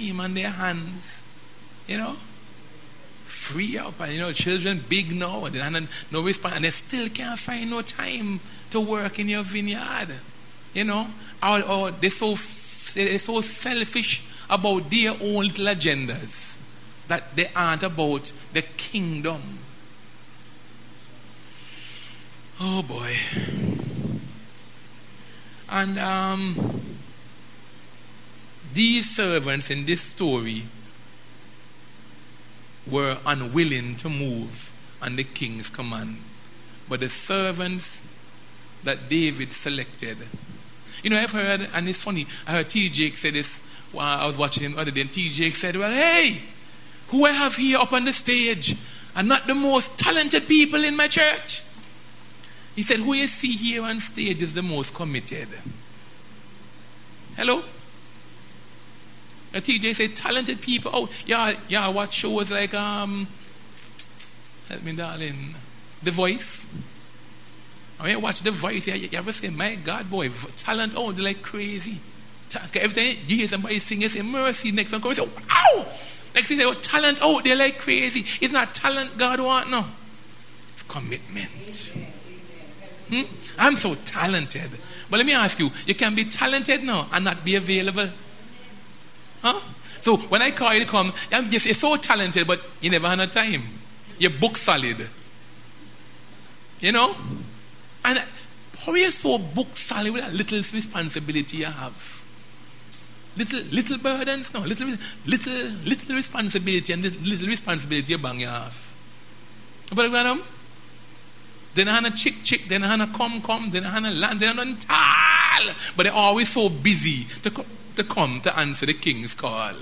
time on their hands. Free up. And children big now, and they have no response, and they still can't find no time to work in your vineyard. Or they're so selfish about their own little agendas that they aren't about the kingdom. Oh boy. And these servants in this story were unwilling to move on the king's command. But the servants that David selected, I've heard, and it's funny, I heard T. Jake say this while I was watching him the other day, and T. Jake said, well, hey, who I have here up on the stage are not the most talented people in my church. He said, who you see here on stage is the most committed. Hello? TJ said, talented people. Oh, yeah, watch shows like, help me, darling, The Voice. I mean, watch The Voice, you ever say, my God, boy, talent, oh, they're like crazy. Every time you hear somebody sing, you say, mercy, next one comes, you say, ow! Next thing you say, oh, talent, oh, they're like crazy. It's not talent God wants, no. It's commitment. I'm so talented. But let me ask you, you can be talented now and not be available. Huh? So when I call you to come, you're so talented, but you never had no time. You're book solid. And how are you so book solid with that little responsibility you have? Little burdens? No, little responsibility, and little responsibility you have. But madam, then I have a chick, then I have a come, then I have a land, then I have a tall. But they're always so busy to come to answer the king's call.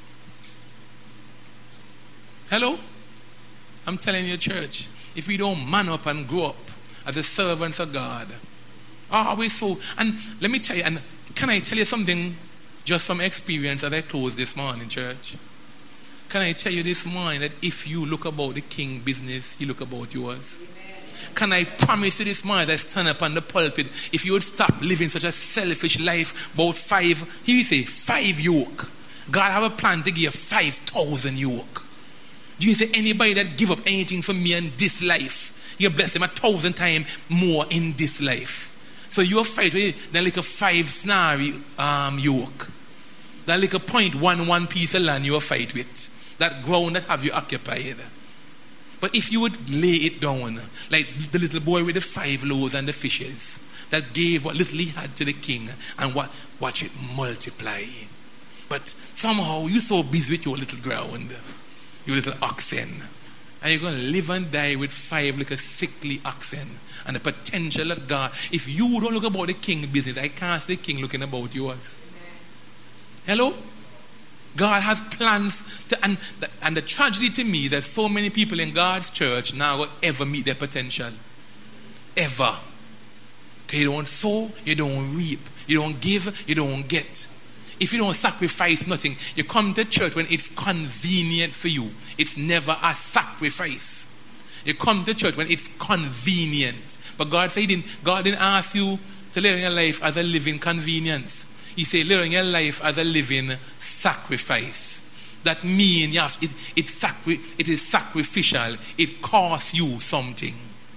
Hello? I'm telling you, church, if we don't man up and grow up as the servants of God, always so. And let me tell you, and can I tell you something just from experience as I close this morning, church? Can I tell you this morning that if you look about the king business, he look about yours? Can I promise you this morning as I stand up on the pulpit, if you would stop living such a selfish life, about 5 yoke. God have a plan to give 5,000 yoke. Do you say anybody that give up anything for me in this life, you bless him 1,000 times more in this life. So you fight with that like a 5 snarry yoke. That like a 0.11 piece of land you fight with. That ground that have you occupied. But if you would lay it down, like the little boy with the 5 loaves and the fishes, that gave what little he had to the king, and watch it multiply. But somehow you're so busy with your little ground, your little oxen, and you're going to live and die with 5 like a sickly oxen, and the potential of God. If you don't look about the king business, I can't see the king looking about yours. Hello? God has plans and the tragedy to me that so many people in God's church now will ever meet their potential. Ever. Okay, you don't sow, you don't reap. You don't give, you don't get. If you don't sacrifice nothing, you come to church when it's convenient for you. It's never a sacrifice. You come to church when it's convenient. But God didn't ask you to live your life as a living convenience. He said, living your life as a living sacrifice. That means it is sacrificial. It costs you something.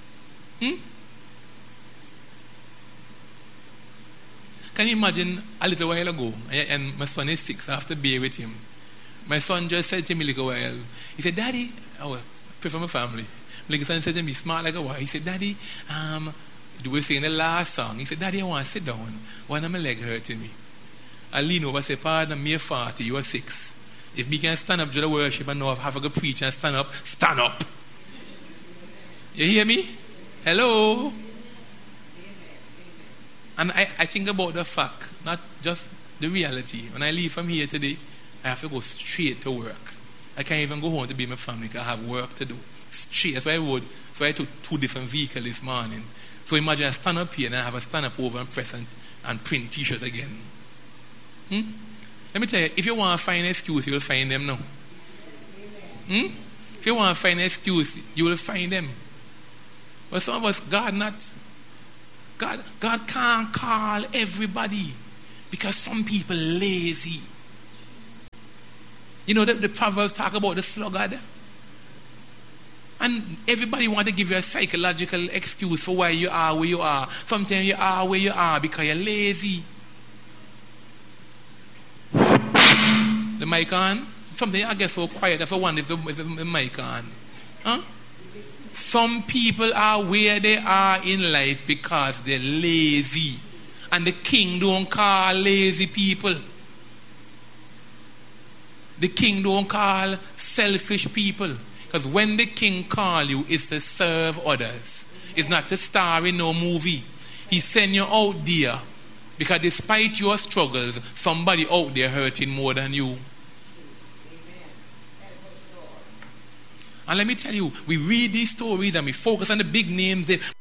Can you imagine a little while ago, and my son is 6, I have to be with him. My son just said to me a little while, he said, Daddy, I pray for my family. My little son said to me, smart like a while. He said, Daddy, we were singing the last song. He said, Daddy, I want to sit down. One of my leg hurting me. I lean over and say, pardon me, 40, you are 6. If we can stand up to the worship and know have a good preach and stand up, stand up. You hear me? Hello? And I think about the fact, not just the reality. When I leave from here today, I have to go straight to work. I can't even go home to be with my family because I have work to do. Straight. That's why I took 2 different vehicles this morning. So imagine I stand up here and I have a stand up over and press and print t-shirts again. Let me tell you, if you want to find an excuse, you will find them now. If you want to find an excuse, you will find them. But some of us, God can't call everybody because some people lazy. You know, the Proverbs talk about the sluggard. And everybody want to give you a psychological excuse for why you are where you are. Sometimes you are where you are because you're lazy. The mic on? Something I get so quiet. That's one if the mic on. Huh? Some people are where they are in life because they're lazy. And the king don't call lazy people. The king don't call selfish people. Because when the king call you, it's to serve others. It's not to star in no movie. He send you out there because despite your struggles, somebody out there hurting more than you. And let me tell you, we read these stories and we focus on the big names.